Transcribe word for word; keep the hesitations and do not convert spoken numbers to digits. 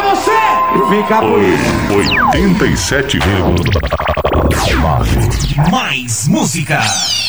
você! Fica por isso. oitenta e sete vírgula nove. Mais música.